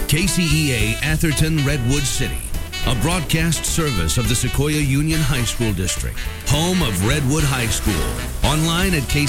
KCEA Atherton Redwood City, a broadcast service of the Sequoia Union High School District, home of Redwood High School. Online at KCEA.